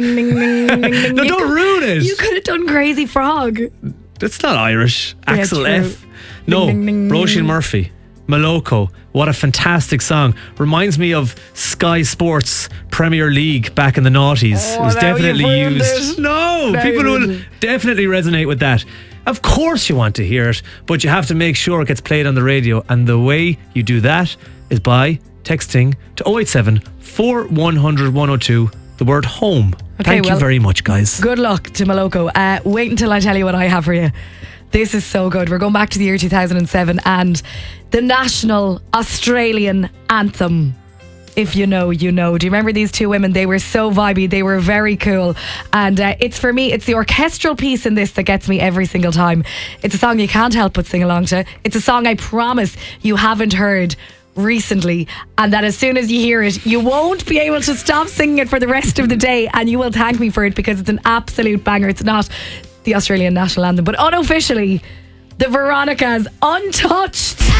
ding, ding, ding, ding, ding. No, don't ruin it. You could have done Crazy Frog. That's not Irish. Axel true. F. No, Ding, ding, ding. Roisin Murphy. Moloko. What a fantastic song. Reminds me of Sky Sports Premier League back in the noughties. It was now definitely you've ruined used. it. No, Now people you've will ruined it. definitely resonate with that. Of course you want to hear it, but you have to make sure it gets played on the radio. And the way you do that is by texting to 087 4100 102 the word home. Thank you well, very much, guys. Good luck to Moloko. Wait until I tell you what I have for you. This is so good. We're going back to the year 2007 and the national Australian anthem. If you know, you know. Do you remember these two women? They were so vibey. They were very cool. And it's for me, it's the orchestral piece in this that gets me every single time. It's a song you can't help but sing along to. It's a song I promise you haven't heard recently, and that as soon as you hear it, you won't be able to stop singing it for the rest of the day, and you will thank me for it because it's an absolute banger. It's not the Australian national anthem, but unofficially, the Veronicas, Untouched.